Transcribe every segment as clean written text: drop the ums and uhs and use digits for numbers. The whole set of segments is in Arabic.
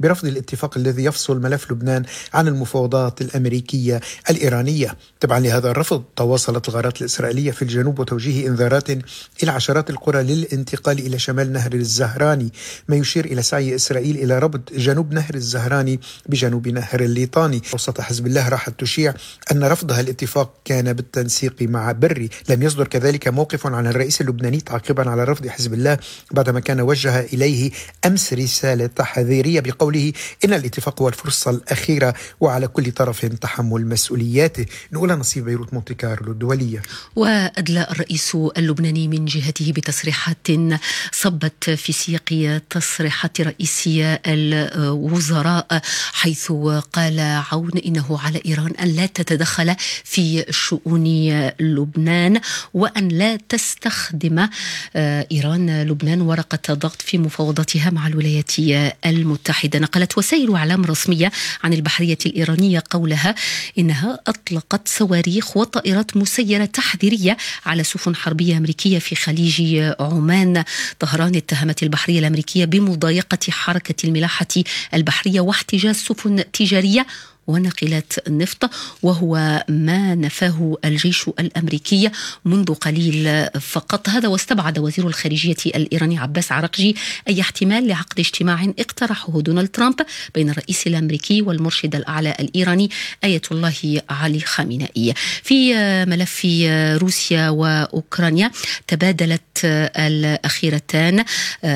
برفض الاتفاق الذي يفصل ملف لبنان عن المفاوضات الأمريكية الإيرانية. طبعا لهذا الرفض تواصلت الغارات الإسرائيلية في الجنوب وتوجيه إنذارات إلى عشرات القرى للانتقال إلى شمال نهر الزهراني، ما يشير إلى سعي إسرائيل إلى ربط جنوب نهر الزهراني بجنوب نهر الليطاني. وسط حزب الله راحت تشيع أن رفضها الاتفاق كان بالتنسيق مع بري. لم يصدر كذلك موقف عن الرئيس اللبناني تعقيبا على رفض حزب الله بعدما كان وجه إليه أمس رسالة تحذيرية بقوله إن الاتفاق هو الفرصة الأخيرة وعلى كل طرف تحمل مسؤولياته. نقول نصيب بيروت مونتي كارلو الدولية. وأدلى الرئيس اللبناني من جهته بتصريحات صبت في سياق تصريحات رئيسي الوزراء، حيث قال عون إنه على إيران أن لا تتدخل في شؤون لبنان وأن لا تستخدم إيران لبنان ورقة ضغط في مفاوضاتها مع الولايات المتحدة. نقلت وسائل إعلام رسمية عن البحرية الإيرانية قولها إنها أطلقت صواريخ وطائرات مسيرة تحذيرية على سفن حربية أمريكية في خليج عمان. طهران اتهمت البحرية الأمريكية بمضايقة حركة الملاحة البحرية واحتجاز سفن تجارية وناقلات النفط، وهو ما نفاه الجيش الأمريكي منذ قليل فقط. هذا واستبعد وزير الخارجية الإيراني عباس عراقجي أي احتمال لعقد اجتماع اقترحه دونالد ترامب بين الرئيس الأمريكي والمرشد الأعلى الإيراني آية الله علي خامنئي. في ملف روسيا وأوكرانيا تبادلت الأخيرتان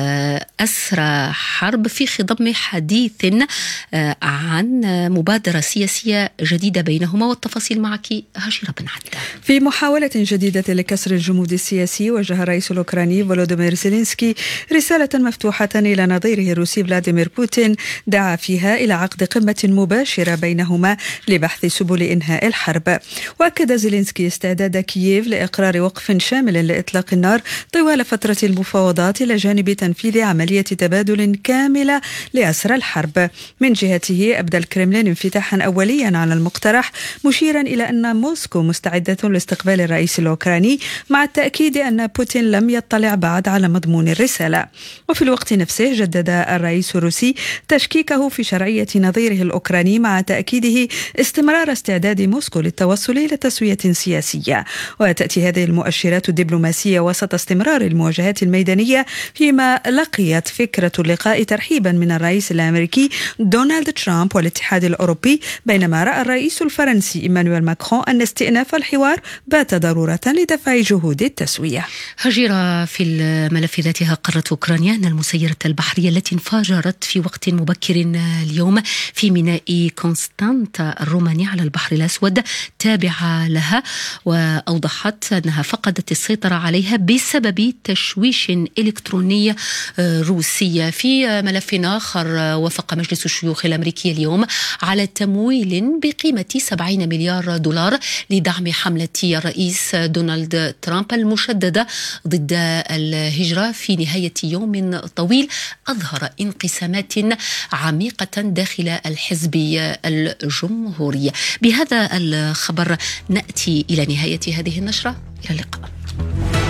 أسرى حرب في خضم حديث عن مبادرة سياسية جديدة بينهما، والتفاصيل معك هاجرة بن عدلان. في محاولة جديدة لكسر الجمود السياسي، وجه الرئيس الأوكراني فولوديمير زيلينسكي رسالة مفتوحة إلى نظيره الروسي فلاديمير بوتين دعا فيها إلى عقد قمة مباشرة بينهما لبحث سبل إنهاء الحرب. وأكد زيلينسكي استعداد كييف لإقرار وقف شامل لإطلاق النار طوال فترة المفاوضات إلى جانب تنفيذ عملية تبادل كاملة لأسرى الحرب. من جهته أبدى الكرملين انفتاحا أوليا على المقترح، مشيرا إلى أن موسكو مستعدة لاستقبال الرئيس الأوكراني، مع التأكيد أن بوتين لم يطلع بعد على مضمون الرسالة. وفي الوقت نفسه جدد الرئيس الروسي تشكيكه في شرعية نظيره الأوكراني، مع تأكيده استمرار استعداد موسكو للتوصل إلى تسوية سياسية. وتأتي هذه المؤشرات الدبلوماسية وسط استمرار المواجهات الميدانية، فيما لقيت فكرة اللقاء ترحيبا من الرئيس الأمريكي دونالد ترامب والاتحاد الأوروبي، بينما رأى الرئيس الفرنسي إيمانويل ماكرون أن استئناف الحوار بات ضرورة لدفع جهود التسوية. هجرة في الملف ذاتها، قررت أوكرانيا أن المسيرة البحرية التي انفجرت في وقت مبكر اليوم في ميناء كونستانتا الروماني على البحر الأسود تابعة لها، وأوضحت أنها فقدت السيطرة عليها بسبب تشويش إلكتروني روسي. في ملف آخر، وافق مجلس الشيوخ الأمريكي اليوم على تمويل بقيمة 70 مليار دولار لدعم حملة الرئيس دونالد ترامب المشددة ضد الهجرة في نهاية يوم طويل أظهر انقسامات عميقة داخل الحزب الجمهوري. بهذا الخبر نأتي إلى نهاية هذه النشرة. إلى اللقاء.